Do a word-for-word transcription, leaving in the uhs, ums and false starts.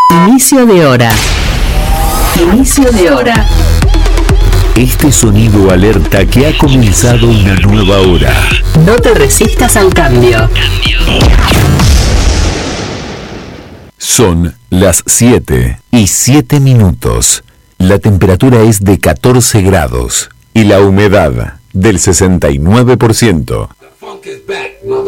Inicio de hora. Inicio de hora. Este sonido alerta que ha comenzado una nueva hora. No te resistas al cambio. Son las siete y siete minutos. La temperatura es de catorce grados y la humedad del sesenta y nueve por ciento. The funk is back, mother.